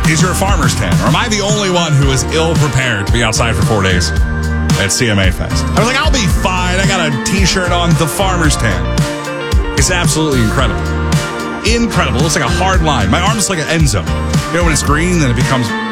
is your farmer's tan? Or am I the only one who is ill-prepared to be outside for 4 days at CMA Fest? I was like, I'll be fine. I got a t-shirt on, the farmer's tan. It's absolutely incredible. Incredible. It looks like a hard line. My arm is like an end zone. You know, when it's green, then it becomes